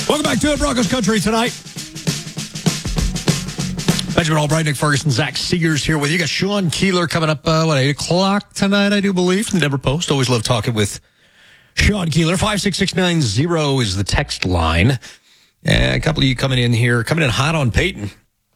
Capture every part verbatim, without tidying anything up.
Welcome back to Broncos Country tonight. Benjamin Albright, Nick Ferguson, Zach Seegers here with you. You got Sean Keeler coming up, uh, what, eight o'clock tonight, I do believe, from the Denver Post. Always love talking with Sean Keeler. five six six nine zero is the text line. And a couple of you coming in here, coming in hot on Peyton.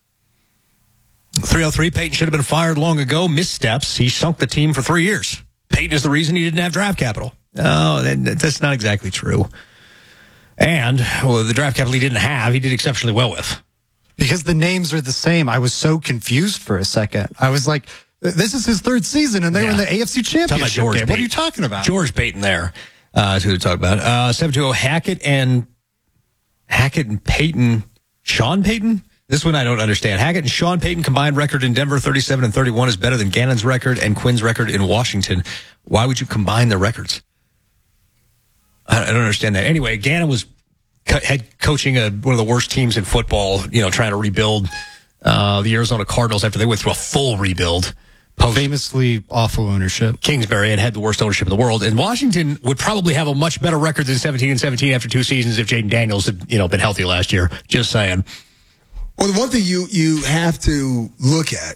three oh three, Peyton should have been fired long ago. Missteps. He sunk the team for three years. Peyton is the reason he didn't have draft capital. No, that's not exactly true. And well, the draft capital he didn't have, he did exceptionally well with. Because the names are the same. I was so confused for a second. I was like, this is his third season, and they yeah. were in the A F C Championship game. Payton. What are you talking about? George Payton there. Uh, that's who to talk about. Uh, seven two zero, Hackett and Hackett and Payton. Sean Payton? This one I don't understand. Hackett and Sean Payton combined record in Denver, thirty-seven and thirty-one, is better than Gannon's record and Quinn's record in Washington. Why would you combine their records? I don't understand that. Anyway, Gannon was co- head coaching a, one of the worst teams in football, you know, trying to rebuild uh, the Arizona Cardinals after they went through a full rebuild. Post Famously awful ownership. Kingsbury had had the worst ownership in the world. And Washington would probably have a much better record than seventeen and seventeen after two seasons if Jaden Daniels had, you know, been healthy last year. Just saying. Well, the one thing you, you have to look at,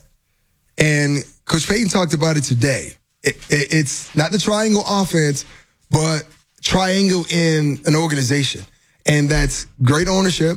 and Coach Payton talked about it today, it, it, it's not the triangle offense, but triangle in an organization. And that's great ownership,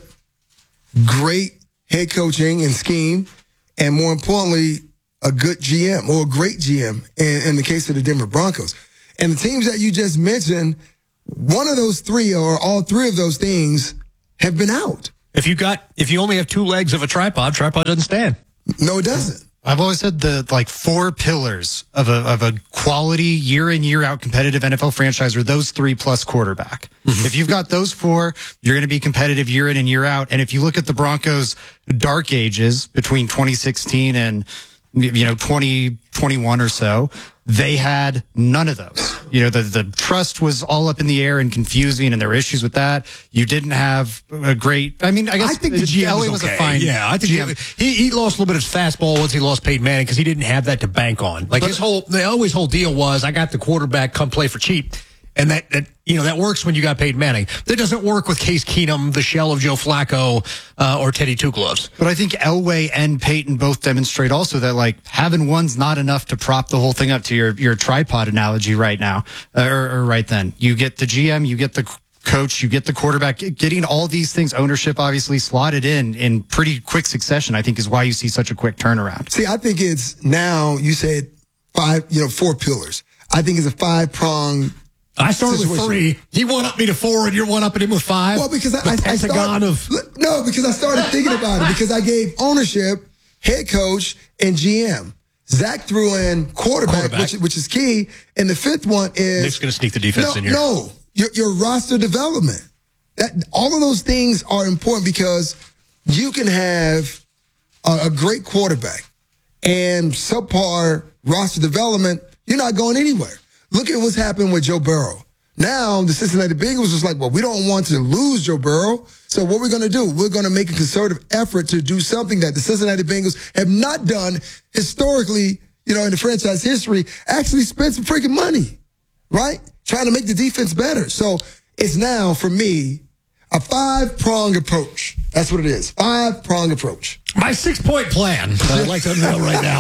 great head coaching and scheme, and more importantly, a good G M or a great G M in, in the case of the Denver Broncos. And the teams that you just mentioned, one of those three or all three of those things have been out. If you got, if you only have two legs of a tripod, tripod doesn't stand. No, it doesn't. I've always said the like four pillars of a of a quality year in year out competitive N F L franchise are those three plus quarterback. Mm-hmm. If you've got those four, you're going to be competitive year in and year out. And if you look at the Broncos' dark ages between twenty sixteen and you know twenty twenty-one or so, they had none of those. You know, the the trust was all up in the air and confusing, and there were issues with that. You didn't have a great. I mean, I guess I think the G M was, was okay. a fine. Yeah, I think G M. he he lost a little bit of his fastball once he lost Peyton Manning because he didn't have that to bank on. Like but, his whole, the always whole deal was, I got the quarterback, come play for cheap. And that, that, you know, that works when you got Peyton Manning. That doesn't work with Case Keenum, the shell of Joe Flacco, uh, or Teddy Two Gloves. But I think Elway and Peyton both demonstrate also that, like, having one's not enough to prop the whole thing up, to your, your tripod analogy right now, uh, or, or right then. You get the G M, you get the coach, you get the quarterback. Getting all these things, ownership obviously slotted in in pretty quick succession, I think is why you see such a quick turnaround. See, I think it's now, you said five, you know, four pillars. I think it's a five-pronged I started situation. with three. He one up me to four, and you're one upping him with five. Well, because I, the I, I pentagon started, of no, because I started thinking about it. Because I gave ownership, head coach, and G M. Zach threw in quarterback, quarterback. Which, which is key, and the fifth one is Nick's going to sneak the defense no, in here. No, your, your roster development. That all of those things are important because you can have a, a great quarterback and subpar roster development. You're not going anywhere. Look at what's happened with Joe Burrow. Now, the Cincinnati Bengals was like, well, we don't want to lose Joe Burrow. So what we're going to do, we're going to make a concerted effort to do something that the Cincinnati Bengals have not done historically, you know, in the franchise history, actually spend some freaking money, right? Trying to make the defense better. So it's now, for me, a five-pronged approach. That's what it is. Five-pronged approach. My six-point plan, I'd like to unveil right now.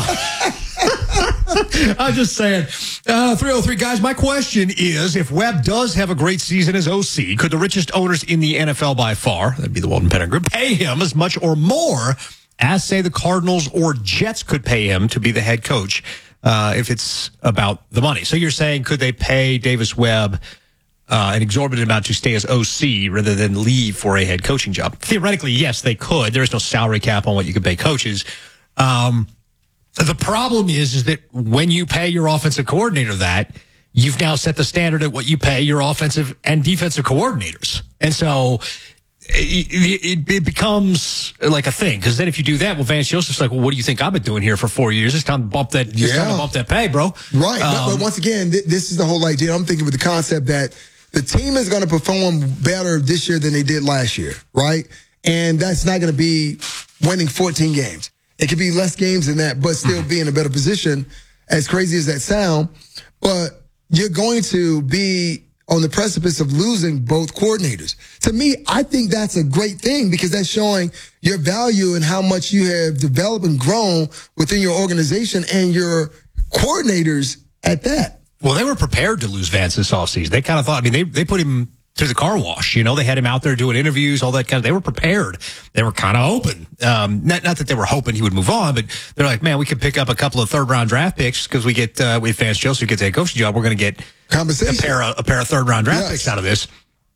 I'm just saying. Uh, three oh three, guys, my question is, if Webb does have a great season as O C, could the richest owners in the N F L by far, that'd be the Walton Penner Group, pay him as much or more as, say, the Cardinals or Jets could pay him to be the head coach uh, if it's about the money? So you're saying, could they pay Davis Webb uh, an exorbitant amount to stay as O C rather than leave for a head coaching job? Theoretically, yes, they could. There is no salary cap on what you could pay coaches. Um The problem is, is that when you pay your offensive coordinator that, you've now set the standard at what you pay your offensive and defensive coordinators. And so it, it, it becomes like a thing. Because then if you do that, well, Vance Joseph's like, well, what do you think I've been doing here for four years? It's time to bump that, it's yeah. time to bump that pay, bro. Right. Um, but, but once again, th- this is the whole idea. I'm thinking with the concept that the team is going to perform better this year than they did last year, right? And that's not going to be winning fourteen games. It could be less games than that, but still be in a better position, as crazy as that sound. But you're going to be on the precipice of losing both coordinators. To me, I think that's a great thing because that's showing your value and how much you have developed and grown within your organization and your coordinators at that. Well, they were prepared to lose Vance this offseason. They kind of thought, I mean, they, they put him to the car wash. You know, they had him out there doing interviews, all that kind of, they were prepared. They were kind of open. Um, not, not that they were hoping he would move on, but they're like, man, we could pick up a couple of third round draft picks because we get, uh, with Vance Joseph gets a coaching job. We're going to get Compensation. a pair of, a pair of third round draft Yes. picks out of this.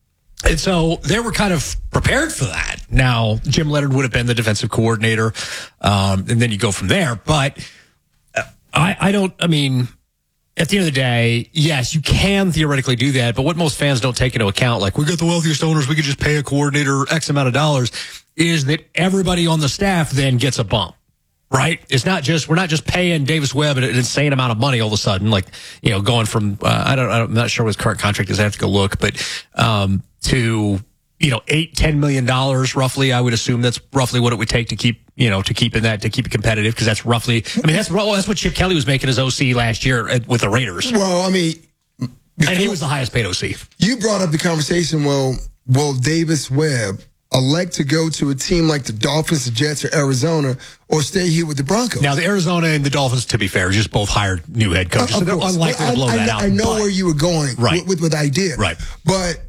And so they were kind of prepared for that. Now, Jim Leonard would have been the defensive coordinator. Um, and then you go from there. But uh, I, I don't, I mean, at the end of the day, yes, you can theoretically do that, but what most fans don't take into account, like, we got the wealthiest owners, we could just pay a coordinator X amount of dollars, is that everybody on the staff then gets a bump, right? It's not just, we're not just paying Davis Webb an insane amount of money all of a sudden, like, you know, going from, uh, I don't, I'm not sure what his current contract is, I have to go look, but, um, to, you know, eight, ten million dollars roughly. I would assume that's roughly what it would take to keep, you know, to keep in that, to keep it competitive. Cause that's roughly, I mean, that's, well, that's what Chip Kelly was making as O C last year at, with the Raiders. Well, I mean, And he was the highest paid O C. You brought up the conversation, well, will Davis Webb elect to go to a team like the Dolphins, the Jets, or Arizona, or stay here with the Broncos? Now, the Arizona and the Dolphins, to be fair, just both hired new head coaches. Uh, so they're course. unlikely Well, to blow I, that I, out. I know but, where you were going right. with, with what I did. Right. But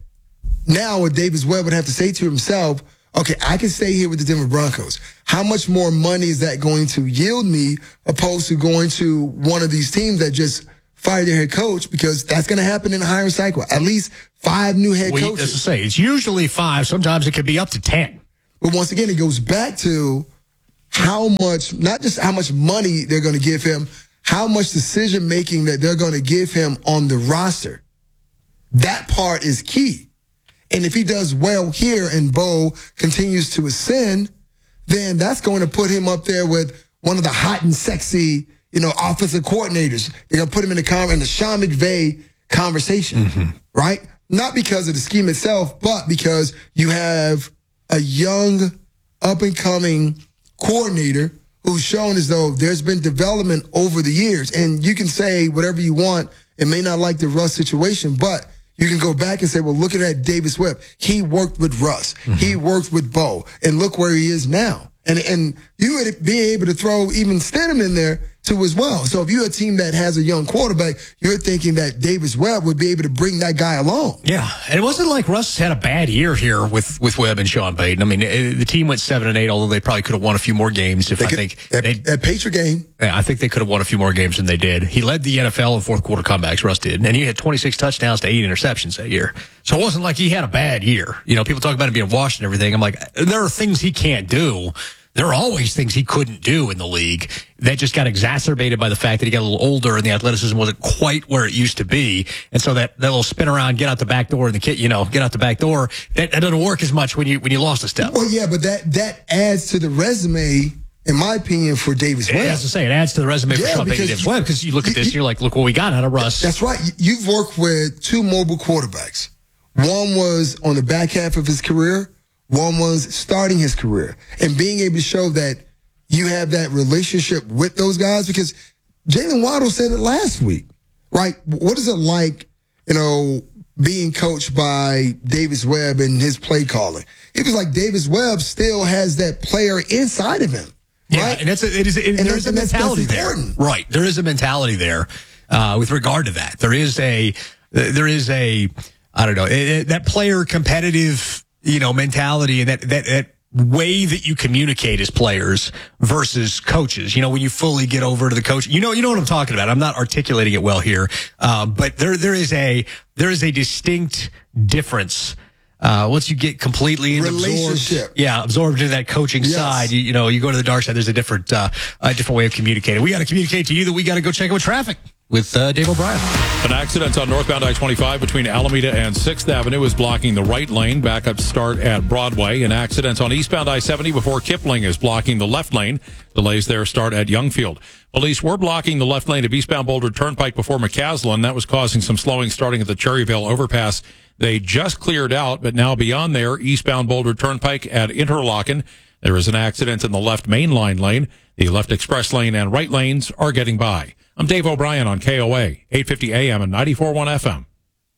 now what Davis Webb would have to say to himself, okay, I can stay here with the Denver Broncos. How much more money is that going to yield me opposed to going to one of these teams that just fired their head coach? Because that's going to happen in a hiring cycle. At least five new head we, coaches. as I say, it's usually five. Sometimes it could be up to ten. But once again, it goes back to how much, not just how much money they're going to give him, how much decision making that they're going to give him on the roster. That part is key. And if he does well here and Bo continues to ascend, then that's going to put him up there with one of the hot and sexy, you know, offensive coordinators. They're going to put him in the, con- in the Sean McVay conversation, mm-hmm. right? Not because of the scheme itself, but because you have a young, up-and-coming coordinator who's shown as though there's been development over the years. And you can say whatever you want. It may not like the Russ situation, but you can go back and say, well, look at that Davis Webb. He worked with Russ. Mm-hmm. He worked with Bo. And look where he is now. And and you would be able to throw even Stidham in there too as well. So if you're a team that has a young quarterback, you're thinking that Davis Webb would be able to bring that guy along. Yeah, and it wasn't like Russ had a bad year here with, with Webb and Sean Payton. I mean, it, the team went seven and eight, although they probably could have won a few more games. If They I could, think that, they, that Patriot game, yeah, I think they could have won a few more games than they did. He led the N F L in fourth quarter comebacks. Russ did, and he had twenty-six touchdowns to eight interceptions that year. So it wasn't like he had a bad year. You know, people talk about him being washed and everything. I'm like, there are things he can't do. There are always things he couldn't do in the league that just got exacerbated by the fact that he got a little older and the athleticism wasn't quite where it used to be. And so that, that little spin around, get out the back door and the kid, you know, get out the back door, that, that doesn't work as much when you, when you lost a step. well, yeah, but that, that adds to the resume, in my opinion, for Davis Webb. As I say, it adds to the resume for Yeah, Sean Payton because Davis Webb because you look at this, you're like, look what we got out of Russ. That's right. You've worked with two mobile quarterbacks. One was on the back half of his career. One was starting his career. And being able to show that you have that relationship with those guys, because Jalen Waddle said it last week, right? What is it like, you know, being coached by Davis Webb and his play calling? It was like Davis Webb still has that player inside of him. Yeah, right? and that's a, it is. It, And there's a that's- that's mentality there, important. right? There is a mentality there uh, with regard to that. There is a, there is a, I don't know, it, it, that player competitive, you know, mentality and that that that way that you communicate as players versus coaches. You know, when you fully get over to the coach, you know, you know what I'm talking about. I'm not articulating it well here, uh, but there there is a there is a distinct difference. Uh, once you get completely into Relationship. absorbed, yeah, absorbed into that coaching Yes. side, you, you know, you go to the dark side. There's a different, uh, a different way of communicating. We got to communicate to you that we got to go check out traffic with uh, Dave O'Brien. An accident on northbound I twenty-five between Alameda and sixth Avenue is blocking the right lane. Backup start at Broadway. An accident on eastbound I seventy before Kipling is blocking the left lane. Delays there start at Youngfield. Police were blocking the left lane of eastbound Boulder Turnpike before McCaslin. That was causing some slowing starting at the Cherryville overpass. They just cleared out, but now beyond there, eastbound Boulder Turnpike at Interlochen. There is an accident in the left main line lane. The left express lane and right lanes are getting by. I'm Dave O'Brien on K O A, eight fifty A M and ninety-four point one F M.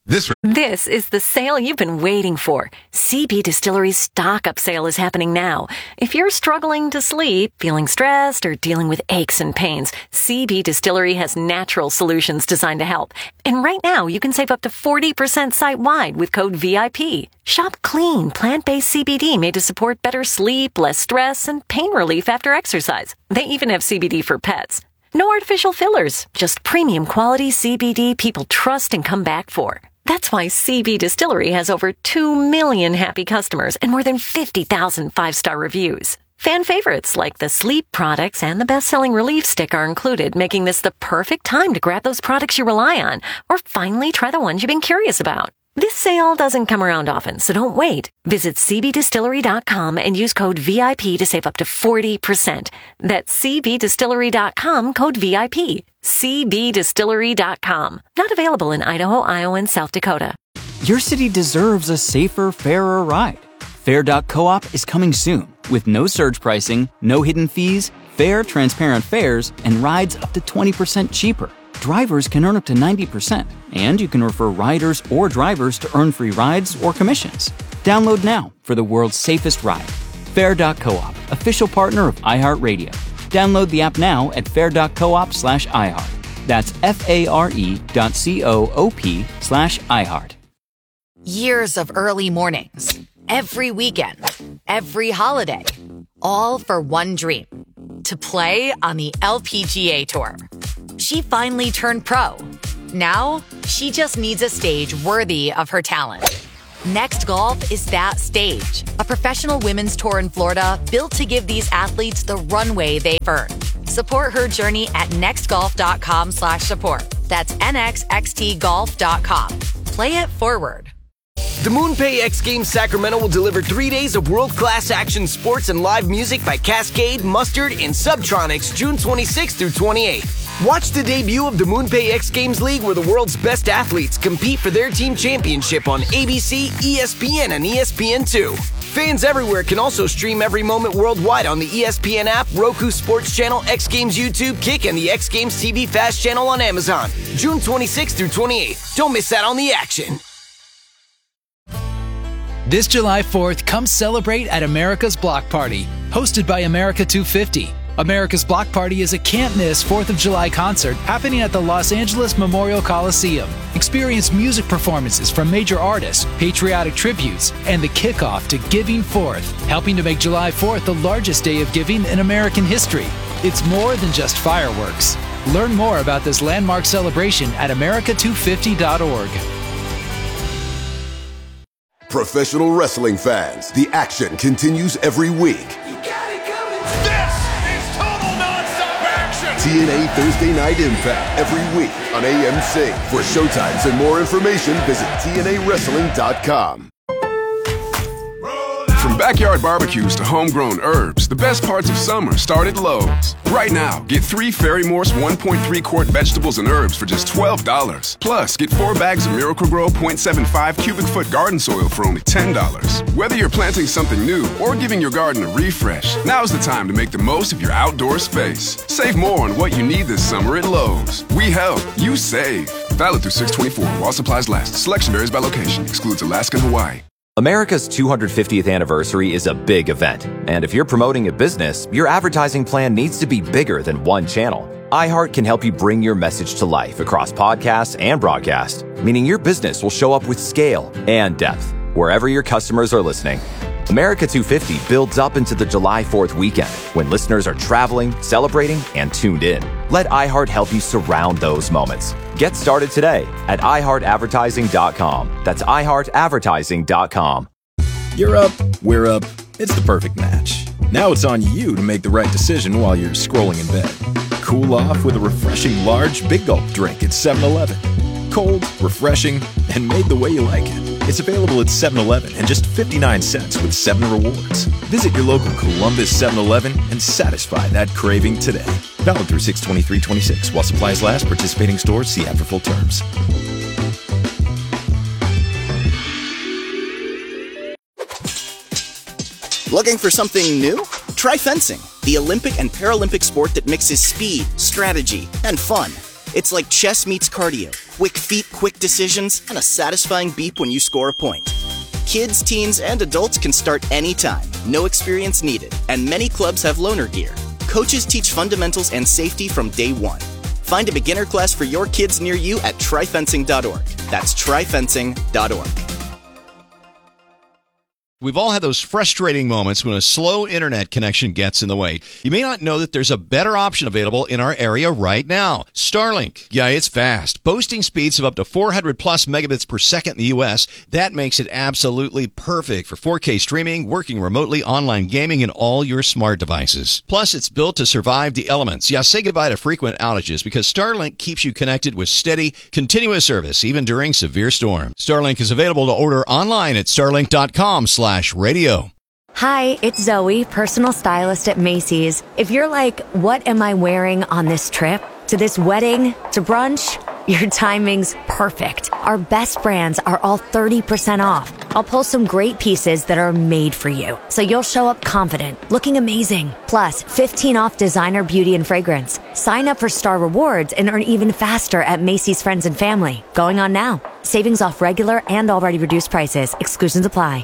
This This is the sale you've been waiting for. C B Distillery's stock up sale is happening now. If you're struggling to sleep, feeling stressed, or dealing with aches and pains, C B Distillery has natural solutions designed to help. And right now, you can save up to forty percent site-wide with code V I P. Shop clean, plant-based C B D made to support better sleep, less stress, and pain relief after exercise. They even have C B D for pets. No artificial fillers, just premium quality C B D people trust and come back for. That's why C B Distillery has over two million happy customers and more than fifty thousand five-star reviews. Fan favorites like the sleep products and the best-selling Relief Stick are included, making this the perfect time to grab those products you rely on or finally try the ones you've been curious about. This sale doesn't come around often, so don't wait. Visit c b distillery dot com and use code V I P to save up to forty percent. That's c b distillery dot com, code V I P. c b distillery dot com. Not available in Idaho, Iowa, and South Dakota. Your city deserves a safer, fairer ride. Fair dot coop is coming soon with no surge pricing, no hidden fees, fair, transparent fares, and rides up to twenty percent cheaper. Drivers can earn up to ninety percent, and you can refer riders or drivers to earn free rides or commissions. Download now for the world's safest ride. Fair dot coop, official partner of iHeartRadio. Download the app now at fair dot coop slash iHeart. That's F-A-R-E dot C-O-O-P slash iHeart. Years of early mornings, every weekend, every holiday, all for one dream, to play on the L P G A Tour. She finally turned pro. Now, she just needs a stage worthy of her talent. Next Golf is that stage, a professional women's tour in Florida built to give these athletes the runway they've earned. Support her journey at next golf dot com slash support. That's N X X T golf dot com. Play it forward. The MoonPay X Games Sacramento will deliver three days of world-class action sports and live music by Cascade, Mustard, and Subtronics June twenty-sixth through twenty-eighth. Watch the debut of the MoonPay X Games League, where the world's best athletes compete for their team championship on A B C, E S P N, and E S P N two. Fans everywhere can also stream every moment worldwide on the E S P N app, Roku Sports Channel, X Games YouTube, Kick, and the X Games T V Fast channel on Amazon. June twenty-sixth through twenty-eighth. Don't miss out on the action. This July fourth, come celebrate at America's Block Party, hosted by America two fifty. America's Block Party is a can't-miss fourth of July concert happening at the Los Angeles Memorial Coliseum. Experience music performances from major artists, patriotic tributes, and the kickoff to Giving Fourth, helping to make July fourth the largest day of giving in American history. It's more than just fireworks. Learn more about this landmark celebration at america two fifty dot org. Professional wrestling fans, the action continues every week. You got it coming. This is total nonstop action. T N A Thursday Night Impact every week on A M C. For showtimes and more information, visit T N A wrestling dot com. From backyard barbecues to homegrown herbs, the best parts of summer start at Lowe's. Right now, get three Fairy Morse one point three quart vegetables and herbs for just twelve dollars. Plus, get four bags of Miracle-Gro point seven five cubic foot garden soil for only ten dollars. Whether you're planting something new or giving your garden a refresh, now's the time to make the most of your outdoor space. Save more on what you need this summer at Lowe's. We help, you save. Valid through six twenty-four while supplies last. Selection varies by location. Excludes Alaska and Hawaii. America's two hundred fiftieth anniversary is a big event, and if you're promoting a business, your advertising plan needs to be bigger than one channel. iHeart can help you bring your message to life across podcasts and broadcast, meaning your business will show up with scale and depth wherever your customers are listening. America two fifty builds up into the July fourth weekend when listeners are traveling, celebrating, and tuned in. Let iHeart help you surround those moments. Get started today at i heart advertising dot com. That's i heart advertising dot com. You're up, we're up. It's the perfect match. Now it's on you to make the right decision while you're scrolling in bed. Cool off with a refreshing large Big Gulp drink at seven eleven. Cold, refreshing, and made the way you like it. It's available at seven eleven and just fifty-nine cents with seven rewards. Visit your local Columbus seven eleven and satisfy that craving today. Valid through six twenty-three twenty-six while supplies last. Participating stores, see app for full terms. Looking for something new? Try fencing, the Olympic and Paralympic sport that mixes speed, strategy, and fun. It's like chess meets cardio, quick feet, quick decisions, and a satisfying beep when you score a point. Kids, teens, and adults can start anytime. No experience needed. And many clubs have loaner gear. Coaches teach fundamentals and safety from day one. Find a beginner class for your kids near you at tri fencing dot org. That's tri fencing dot org. We've all had those frustrating moments when a slow internet connection gets in the way. You may not know that there's a better option available in our area right now. Starlink. Yeah, it's fast. Boasting speeds of up to four hundred plus megabits per second in the U S. That makes it absolutely perfect for four K streaming, working remotely, online gaming, and all your smart devices. Plus, it's built to survive the elements. Yeah, say goodbye to frequent outages because Starlink keeps you connected with steady, continuous service, even during severe storms. Starlink is available to order online at starlink dot com slash radio. Hi, it's Zoe, personal stylist at Macy's. If you're like, what am I wearing on this trip? To this wedding? To brunch? Your timing's perfect. Our best brands are all thirty percent off. I'll pull some great pieces that are made for you, so you'll show up confident, looking amazing. Plus, fifteen off designer beauty and fragrance. Sign up for Star Rewards and earn even faster at Macy's Friends and Family. Going on now. Savings off regular and already reduced prices. Exclusions apply.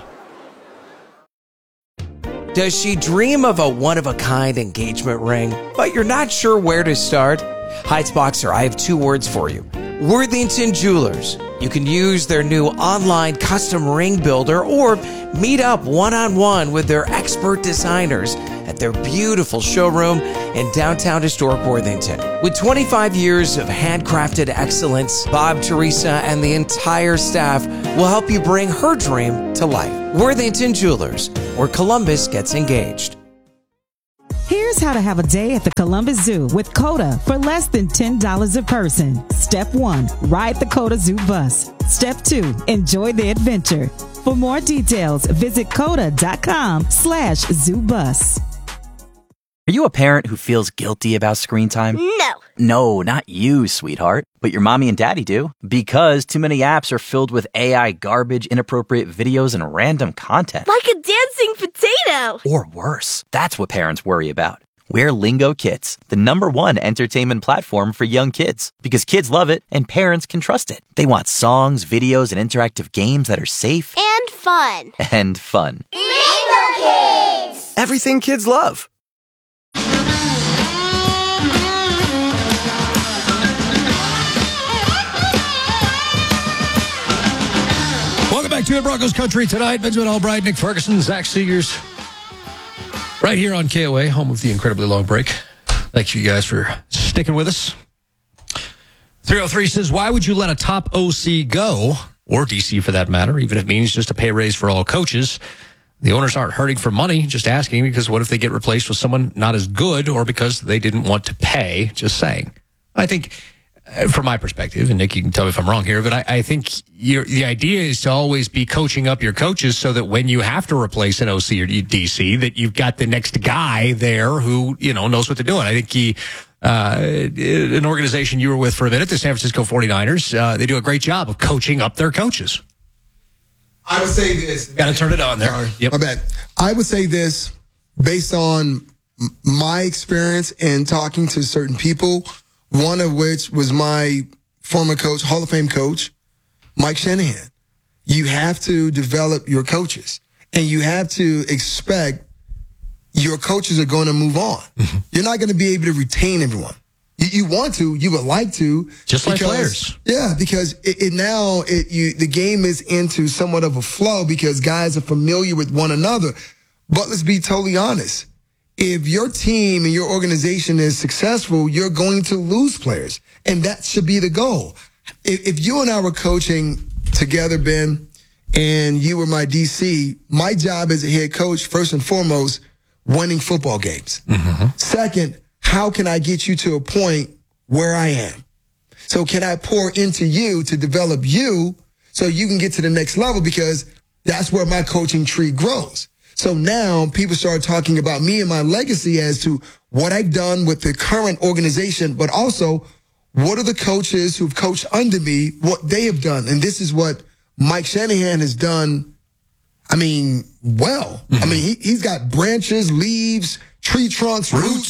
Does she dream of a one-of-a-kind engagement ring, but you're not sure where to start? Heights Boxer, I have two words for you. Worthington Jewelers. You can use their new online custom ring builder or meet up one-on-one with their expert designers at their beautiful showroom in downtown historic Worthington. With twenty-five years of handcrafted excellence, Bob, Teresa, and the entire staff will help you bring her dream to life. Worthington Jewelers, where Columbus gets engaged. Here's how to have a day at the Columbus Zoo with COTA for less than ten dollars a person. Step one, ride the COTA Zoo bus. Step two, enjoy the adventure. For more details, visit coda dot com slash zoo bus. Are you a parent who feels guilty about screen time? No. No, not you, sweetheart. But your mommy and daddy do. Because too many apps are filled with A I garbage, inappropriate videos, and random content. Like a dancing potato. Or worse. That's what parents worry about. We're Lingo Kids, the number one entertainment platform for young kids. Because kids love it and parents can trust it. They want songs, videos, and interactive games that are safe. And fun. And fun. Lingo Kids! Everything kids love. Welcome back to Broncos Country tonight. Benjamin Albright, Nick Ferguson, Zach Seegers. Right here on K O A, home of the incredibly long break. Thank you guys for sticking with us. three oh three says, why would you let a top O C go, or D C for that matter, even if it means just a pay raise for all coaches? The owners aren't hurting for money, just asking, because what if they get replaced with someone not as good, or because they didn't want to pay? Just saying. I think, uh, from my perspective, and Nick, you can tell me if I'm wrong here, but I, I think you're, the idea is to always be coaching up your coaches so that when you have to replace an O C or D C, that you've got the next guy there who, you know, knows what they're doing. I think he, uh, an organization you were with for a minute, the San Francisco forty-niners, uh, they do a great job of coaching up their coaches. I would say this. Got to turn it on there. Sorry, yep. My bad. I would say this based on m- my experience in talking to certain people, one of which was my former coach, Hall of Fame coach, Mike Shanahan. You have to develop your coaches, and you have to expect your coaches are going to move on. Mm-hmm. You're not going to be able to retain everyone. You, you want to, you would like to. Just because, like players. Yeah, because it, it now, it, you, the game is into somewhat of a flow because guys are familiar with one another. But let's be totally honest. If your team and your organization is successful, you're going to lose players. And that should be the goal. If, if you and I were coaching together, Ben, and you were my D C, my job as a head coach, first and foremost, winning football games. Mm-hmm. Second, how can I get you to a point where I am? So can I pour into you to develop you so you can get to the next level? Because that's where my coaching tree grows. So now people start talking about me and my legacy as to what I've done with the current organization, but also what are the coaches who've coached under me, what they have done. And this is what Mike Shanahan has done, I mean, well. Mm-hmm. I mean, he, he's got branches, leaves, tree trunks, roots.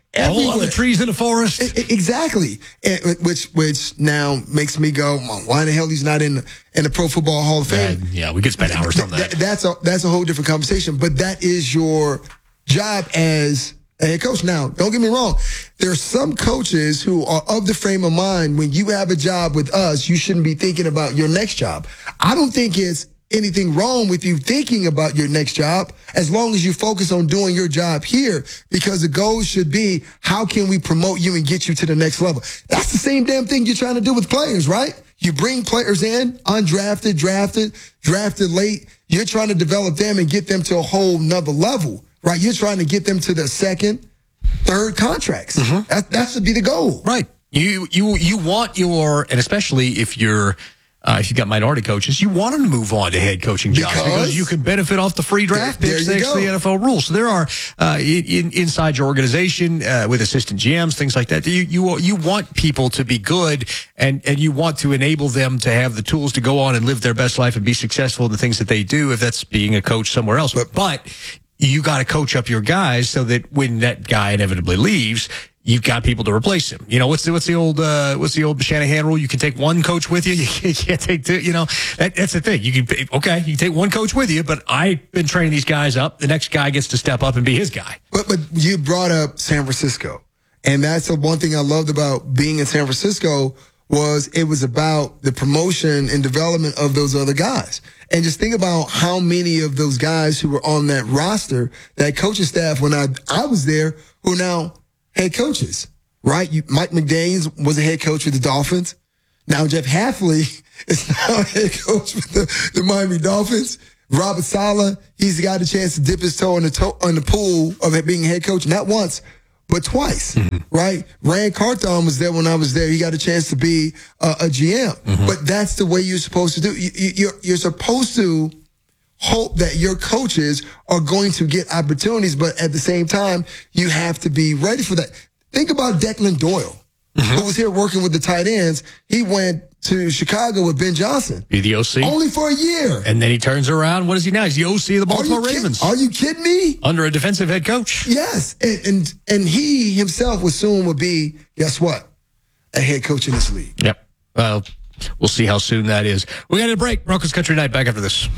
everywhere. All the trees in the forest. I, I, exactly. And, which which now makes me go, why the hell he's not in, in the Pro Football Hall of Fame? Uh, yeah, we could spend hours on that. Th- that's a that's a whole different conversation. But that is your job as a head coach. Now, don't get me wrong. There are some coaches who are of the frame of mind, when you have a job with us, you shouldn't be thinking about your next job. I don't think it's anything wrong with you thinking about your next job, as long as you focus on doing your job here, because the goal should be, how can we promote you and get you to the next level? That's the same damn thing you're trying to do with players, right? You bring players in, undrafted, drafted, drafted late. You're trying to develop them and get them to a whole nother level, right? You're trying to get them to the second, third contracts. Mm-hmm. That, that should be the goal. Right. You, you, you want your, and especially if you're, Uh, if you've got minority coaches, you want them to move on to head coaching jobs because, because you can benefit off the free draft picks thanks to the N F L rules. So there are uh, in, inside your organization uh, with assistant G Ms, things like that. You you you want people to be good, and and you want to enable them to have the tools to go on and live their best life and be successful in the things that they do. If that's being a coach somewhere else, but but you got to coach up your guys so that when that guy inevitably leaves, you've got people to replace him. You know, what's the, what's the old, uh, what's the old Shanahan rule? You can take one coach with you. You can't take two, you know, that, that's the thing. You can, okay, you can take one coach with you, but I've been training these guys up. The next guy gets to step up and be his guy. But, but you brought up San Francisco. And that's the one thing I loved about being in San Francisco, was it was about the promotion and development of those other guys. And just think about how many of those guys who were on that roster, that coaching staff when I, I was there, who now head coaches, right? You, Mike McDaniels was a head coach with the Dolphins. Now Jeff Hafley is now a head coach with the, the Miami Dolphins. Robert Saleh, he's got a chance to dip his toe in the toe in the pool of being a head coach, not once, but twice, mm-hmm. right? Rand Carthon was there when I was there. He got a chance to be uh, a G M. Mm-hmm. But that's the way you're supposed to do. You, you, you're, you're supposed to hope that your coaches are going to get opportunities, but at the same time, you have to be ready for that. Think about Declan Doyle, mm-hmm. who was here working with the tight ends. He went to Chicago with Ben Johnson. Be the O C. Only for a year. And then he turns around. What is he now? He's the O C of the Baltimore are Ravens. Kid- are you kidding me? Under a defensive head coach. Yes. And, and, and he himself was soon would be, guess what? A head coach in this league. Yep. Well, we'll see how soon that is. We got a break. Broncos Country Night back after this.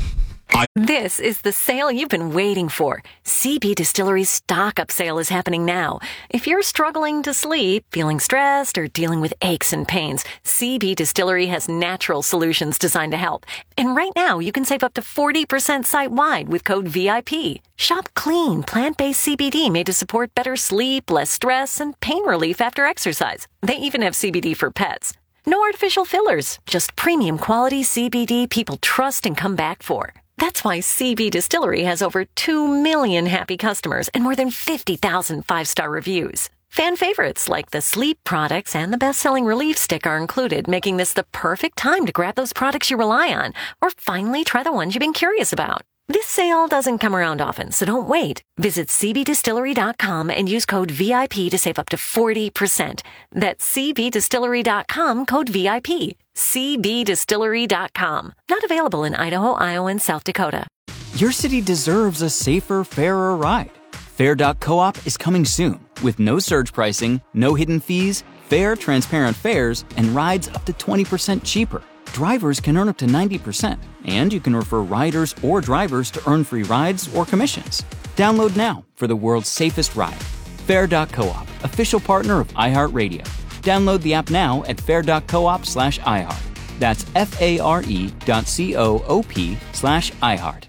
This is the sale you've been waiting for. C B Distillery's stock-up sale is happening now. If you're struggling to sleep, feeling stressed, or dealing with aches and pains, C B Distillery has natural solutions designed to help. And right now, you can save up to forty percent site-wide with code V I P. Shop clean, plant-based C B D made to support better sleep, less stress, and pain relief after exercise. They even have C B D for pets. No artificial fillers, just premium quality C B D people trust and come back for. That's why C B Distillery has over two million happy customers and more than fifty thousand five-star reviews. Fan favorites like the sleep products and the best-selling relief stick are included, making this the perfect time to grab those products you rely on or finally try the ones you've been curious about. This sale doesn't come around often, so don't wait. Visit c b distillery dot com and use code V I P to save up to forty percent. That's c b distillery dot com, code V I P. c b distillery dot com. Not available in Idaho, Iowa, and South Dakota. Your city deserves a safer, fairer ride. Fair dot coop is coming soon with no surge pricing, no hidden fees, fair, transparent fares, and rides up to twenty percent cheaper. Drivers can earn up to ninety percent, and you can refer riders or drivers to earn free rides or commissions. Download now for the world's safest ride. Fair dot coop, official partner of iHeartRadio. Download the app now at fair dot coop slash iHeart. That's F-A-R-E dot C-O-O-P slash iHeart.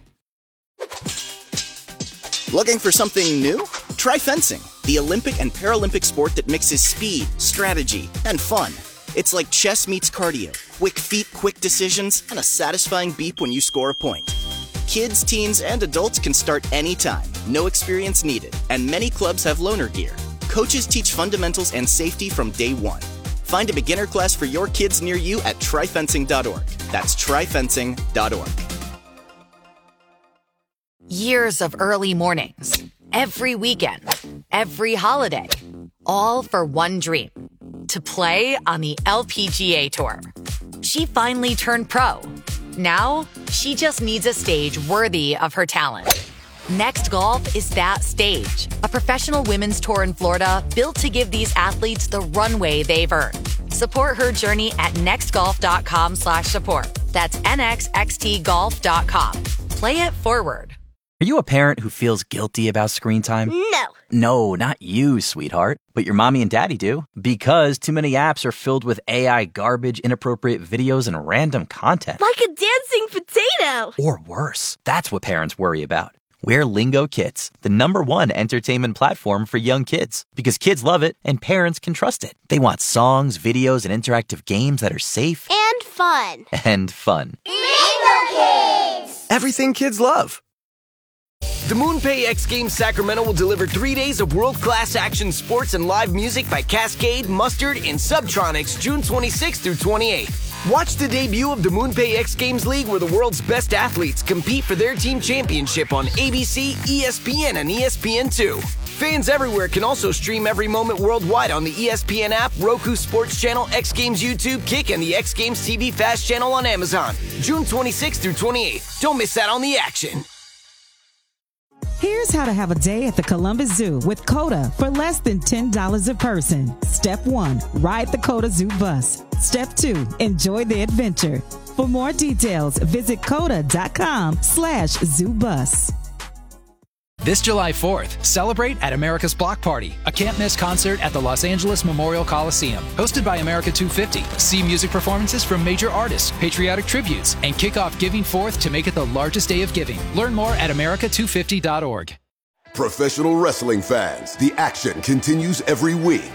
Looking for something new? Try fencing, the Olympic and Paralympic sport that mixes speed, strategy, and fun. It's like chess meets cardio, quick feet, quick decisions, and a satisfying beep when you score a point. Kids, teens, and adults can start anytime, no experience needed, and many clubs have loaner gear. Coaches teach fundamentals and safety from day one. Find a beginner class for your kids near you at try fencing dot org. That's try fencing dot org. Years of early mornings, every weekend, every holiday, all for one dream. To play on the L P G A Tour. She finally turned pro. Now, she just needs a stage worthy of her talent. Next Golf is that stage. A professional women's tour in Florida built to give these athletes the runway they've earned. Support her journey at nextgolf.com slash support. That's nxxtgolf dot com. Play it forward. Are you a parent who feels guilty about screen time? No. No, not you, sweetheart. But your mommy and daddy do. Because too many apps are filled with A I garbage, inappropriate videos, and random content. Like a dancing potato. Or worse. That's what parents worry about. We're Lingo Kids, the number one entertainment platform for young kids. Because kids love it and parents can trust it. They want songs, videos, and interactive games that are safe. And fun. And fun. Lingo Kids. Everything kids love. The MoonPay X Games Sacramento will deliver three days of world-class action sports and live music by Cascade, Mustard, and Subtronics June twenty-sixth through twenty-eighth. Watch the debut of the MoonPay X Games League where the world's best athletes compete for their team championship on A B C, E S P N, and E S P N two. Fans everywhere can also stream every moment worldwide on the E S P N app, Roku Sports Channel, X Games YouTube, Kick, and the X Games T V Fast Channel on Amazon. June twenty-sixth through twenty-eighth. Don't miss out on the action. Here's how to have a day at the Columbus Zoo with CODA for less than ten dollars a person. Step one, ride the CODA Zoo bus. Step two, enjoy the adventure. For more details, visit coda.com slash zoo bus. This July fourth, celebrate at America's Block Party, a can't-miss concert at the Los Angeles Memorial Coliseum. Hosted by America two fifty. See music performances from major artists, patriotic tributes, and kick off Giving Fourth to make it the largest day of giving. Learn more at america two fifty dot org. Professional wrestling fans, the action continues every week.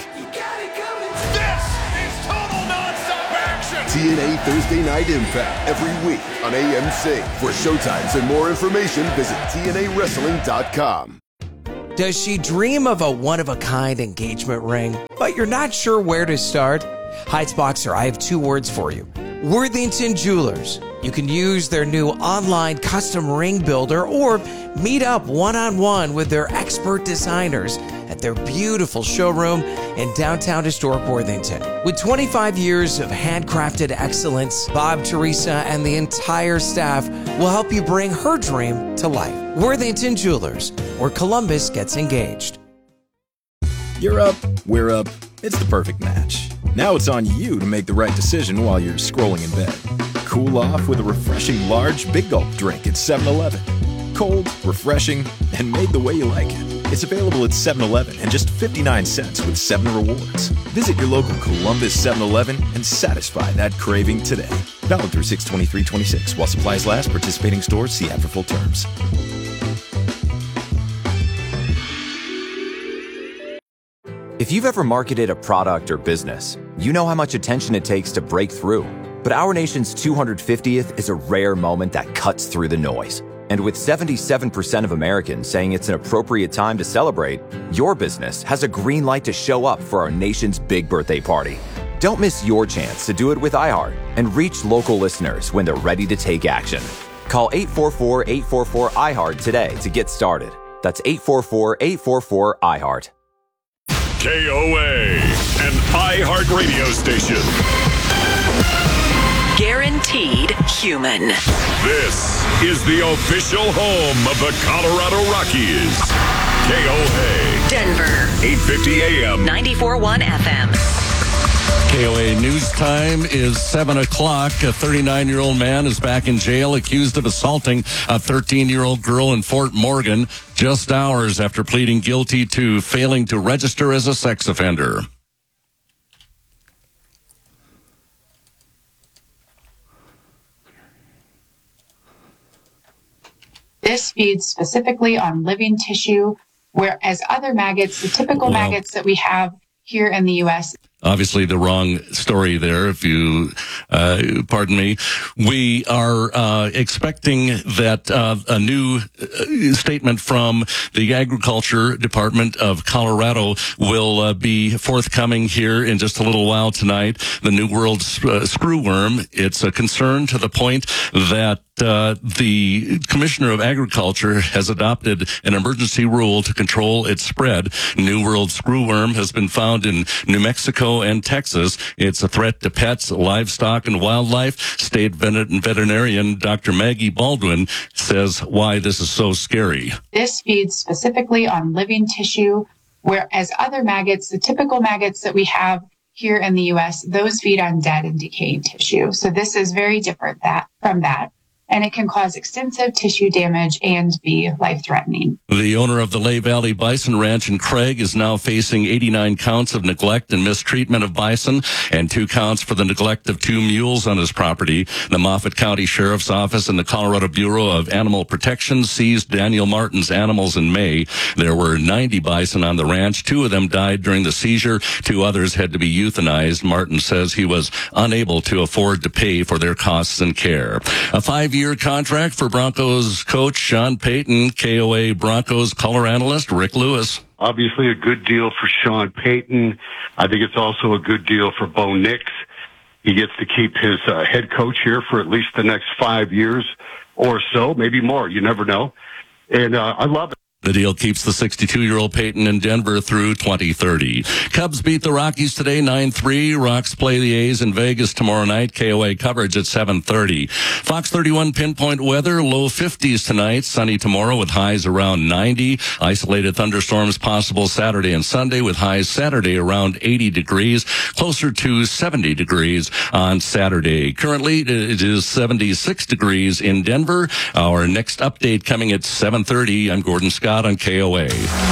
This is total nonstop action. T N A Thursday Night Impact every week on A M C. For showtimes and more information, visit T N A wrestling dot com. Does she dream of a one-of-a-kind engagement ring, but you're not sure where to start? Heights Boxer, I have two words for you. Worthington Jewelers. You can use their new online custom ring builder or meet up one-on-one with their expert designers at their beautiful showroom in downtown historic Worthington. With twenty-five years of handcrafted excellence, Bob, Teresa, and the entire staff will help you bring her dream to life. Worthington Jewelers, where Columbus gets engaged. You're up, we're up. It's the perfect match. Now it's on you to make the right decision while you're scrolling in bed. Cool off with a refreshing large Big Gulp drink at seven eleven. Cold, refreshing, and made the way you like it. It's available at seven eleven and just fifty-nine cents with seven rewards. Visit your local Columbus seven eleven and satisfy that craving today. Valid through six twenty-three twenty-six. While supplies last, participating stores see ad for full terms. If you've ever marketed a product or business, you know how much attention it takes to break through. But our nation's two hundred fiftieth is a rare moment that cuts through the noise. And with seventy-seven percent of Americans saying it's an appropriate time to celebrate, your business has a green light to show up for our nation's big birthday party. Don't miss your chance to do it with iHeart and reach local listeners when they're ready to take action. Call eight four four, eight four four, I HEART today to get started. That's eight four four, eight four four, I HEART. K O A, an iHeart radio station. Guaranteed human. This is the official home of the Colorado Rockies. K O A. Denver. eight fifty A M. ninety-four point one F M. K O A news time is seven o'clock. A thirty-nine-year-old man is back in jail accused of assaulting a thirteen-year-old girl in Fort Morgan just hours after pleading guilty to failing to register as a sex offender. This feeds specifically on living tissue, whereas other maggots, the typical Wow. maggots that we have here in the U S Obviously the wrong story there, if you, uh, pardon me. We are, uh, expecting that, uh, a new uh, statement from the Agriculture Department of Colorado will, uh, be forthcoming here in just a little while tonight. The New World uh, screwworm. It's a concern to the point that uh, the Commissioner of Agriculture has adopted an emergency rule to control its spread. New World screwworm has been found in New Mexico and Texas. It's a threat to pets, livestock, and wildlife. State vet- veterinarian Doctor Maggie Baldwin says why this is so scary. This feeds specifically on living tissue, whereas other maggots, the typical maggots that we have here in the U S, those feed on dead and decaying tissue. So this is very different that from that. And it can cause extensive tissue damage and be life-threatening. The owner of the Lehigh Valley Bison Ranch in Craig is now facing eighty-nine counts of neglect and mistreatment of bison and two counts for the neglect of two mules on his property. The Moffat County Sheriff's Office and the Colorado Bureau of Animal Protection seized Daniel Martin's animals in May. There were ninety bison on the ranch. Two of them died during the seizure. Two others had to be euthanized. Martin says he was unable to afford to pay for their costs and care. A five-year Year contract for Broncos coach Sean Payton. K O A Broncos color analyst Rick Lewis. Obviously a good deal for Sean Payton. I think it's also a good deal for Bo Nix. He gets to keep his uh, head coach here for at least the next five years or so, maybe more. You never know. And uh, I love it. The deal keeps the sixty-two-year-old Payton in Denver through twenty thirty. Cubs beat the Rockies today nine three. Rocks play the A's in Vegas tomorrow night. K O A coverage at seven thirty. Fox thirty-one pinpoint weather, low fifties tonight. Sunny tomorrow with highs around ninety. Isolated thunderstorms possible Saturday and Sunday with highs Saturday around eighty degrees. Closer to seventy degrees on Saturday. Currently it is seventy-six degrees in Denver. Our next update coming at seven thirty. I'm Gordon Scott on K O A.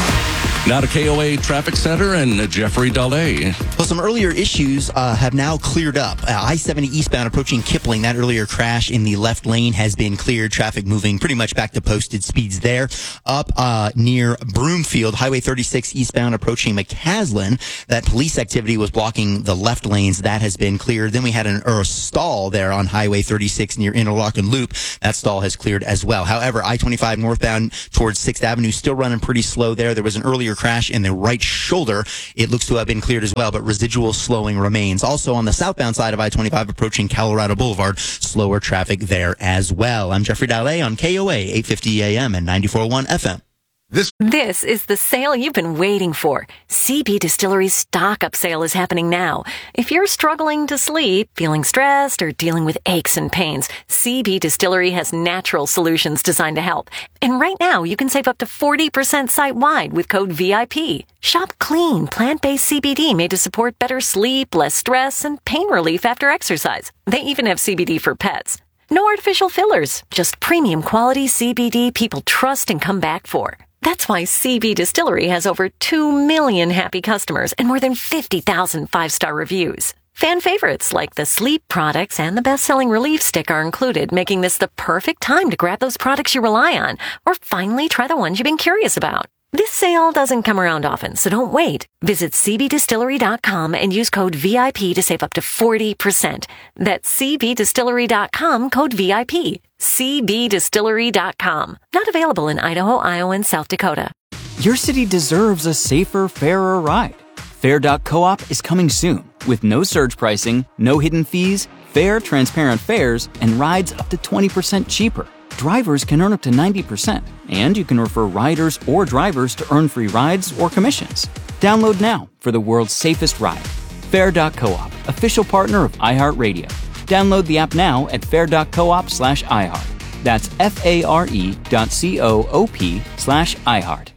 Now to K O A Traffic Center and Jeffrey Dahlé. Well, some earlier issues uh, have now cleared up. Uh, I seventy eastbound approaching Kipling, that earlier crash in the left lane has been cleared. Traffic moving pretty much back to posted speeds there. Up uh, near Broomfield, Highway thirty-six eastbound approaching McCaslin, that police activity was blocking the left lanes. That has been cleared. Then we had an, or a stall there on Highway thirty-six near Interlochen Loop. That stall has cleared as well. However, I twenty-five northbound towards sixth Avenue still running pretty slow there. There was an earlier crash in the right shoulder. It looks to have been cleared as well, but residual slowing remains. Also on the southbound side of I twenty-five approaching Colorado Boulevard, slower traffic there as well. I'm Jeffrey Dahlé on K O A eight fifty A M and ninety-four point one F M. This This is the sale you've been waiting for. C B Distillery's stock-up sale is happening now. If you're struggling to sleep, feeling stressed, or dealing with aches and pains, C B Distillery has natural solutions designed to help. And right now, you can save up to forty percent site-wide with code V I P. Shop clean, plant-based C B D made to support better sleep, less stress, and pain relief after exercise. They even have C B D for pets. No artificial fillers, just premium quality C B D people trust and come back for. That's why C B Distillery has over two million happy customers and more than fifty thousand five-star reviews. Fan favorites like the sleep products and the best-selling relief stick are included, making this the perfect time to grab those products you rely on or finally try the ones you've been curious about. This sale doesn't come around often, so don't wait. Visit C B distillery dot com and use code V I P to save up to forty percent. That's C B distillery dot com, code V I P. C B distillery dot com. Not available in Idaho, Iowa, and South Dakota. Your city deserves a safer, fairer ride. Fair dot coop is coming soon with no surge pricing, no hidden fees, fair, transparent fares, and rides up to twenty percent cheaper. Drivers can earn up to ninety percent, and you can refer riders or drivers to earn free rides or commissions. Download now for the world's safest ride. Fair dot coop, official partner of iHeartRadio. Download the app now at fair dot coop slash iHeart. That's F-A-R-E dot C-O-O-P slash iHeart.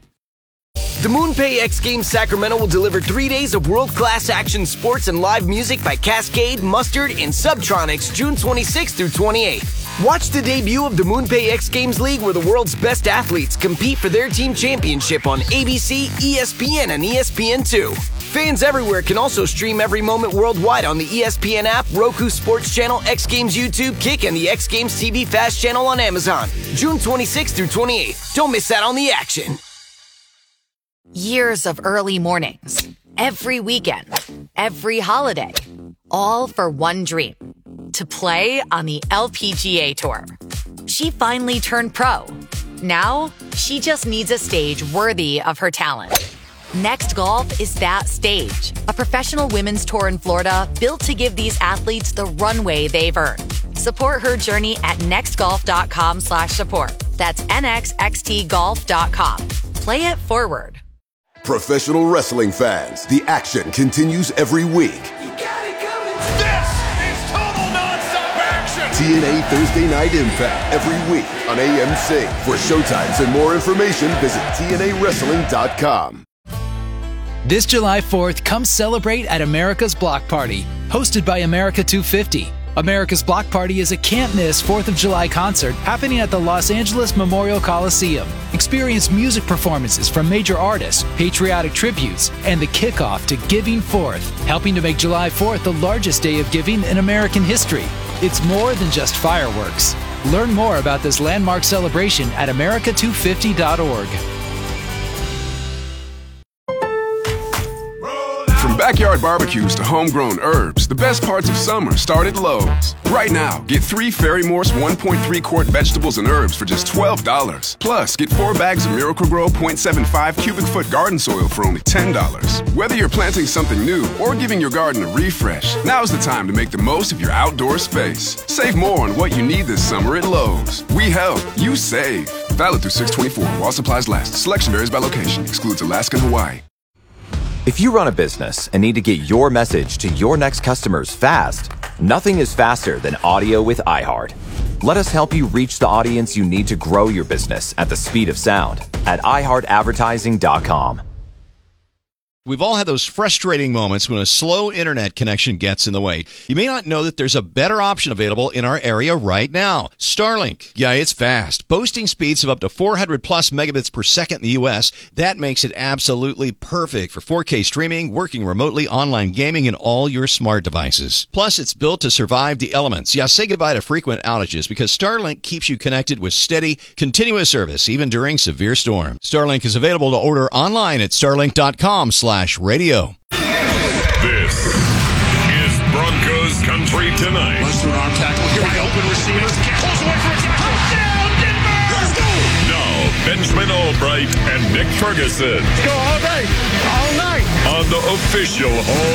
The MoonPay X Games Sacramento will deliver three days of world-class action sports and live music by Cascade, Mustard, and Subtronics June twenty-sixth through twenty-eighth. Watch the debut of the MoonPay X Games League where the world's best athletes compete for their team championship on A B C, E S P N, and E S P N two. Fans everywhere can also stream every moment worldwide on the E S P N app, Roku Sports Channel, X Games YouTube, Kick, and the X Games T V Fast Channel on Amazon. June twenty-sixth through twenty-eighth. Don't miss out on the action. Years of early mornings, every weekend, every holiday, all for one dream, to play on the L P G A Tour. She finally turned pro. Now, she just needs a stage worthy of her talent. Next Golf is that stage, a professional women's tour in Florida built to give these athletes the runway they've earned. Support her journey at nextgolf.com slash support. That's N X X T golf dot com. Play it forward. Professional wrestling fans, the action continues every week. This is total nonstop action. T N A Thursday Night Impact every week on A M C. For showtimes and more information, visit T N A wrestling dot com. This July fourth, come celebrate at America's Block Party, hosted by America two fifty. America's Block Party is a can't-miss fourth of July concert happening at the Los Angeles Memorial Coliseum. Experience music performances from major artists, patriotic tributes, and the kickoff to Giving Fourth, helping to make July fourth the largest day of giving in American history. It's more than just fireworks. Learn more about this landmark celebration at America two fifty dot org. From backyard barbecues to homegrown herbs, the best parts of summer start at Lowe's. Right now, get three Fairy Morse one point three quart vegetables and herbs for just twelve dollars. Plus, get four bags of Miracle-Gro point seven five cubic foot garden soil for only ten dollars. Whether you're planting something new or giving your garden a refresh, now's the time to make the most of your outdoor space. Save more on what you need this summer at Lowe's. We help, you save. Valid through six twenty-four while supplies last. Selection varies by location. Excludes Alaska and Hawaii. If you run a business and need to get your message to your next customers fast, nothing is faster than audio with iHeart. Let us help you reach the audience you need to grow your business at the speed of sound at i heart advertising dot com. We've all had those frustrating moments when a slow internet connection gets in the way. You may not know that there's a better option available in our area right now. Starlink. Yeah, it's fast. Boasting speeds of up to four hundred plus megabits per second in the U S. That makes it absolutely perfect for four K streaming, working remotely, online gaming, and all your smart devices. Plus, it's built to survive the elements. Yeah, say goodbye to frequent outages because Starlink keeps you connected with steady, continuous service, even during severe storms. Starlink is available to order online at starlink dot com slash radio. This is Broncos Country Tonight. Western arm tackle. Here we go. Open receivers. Pulls away for a touchdown, Denver! Let's go! Now, Benjamin Albright and Nick Ferguson. Let's go all day, all night. On the official home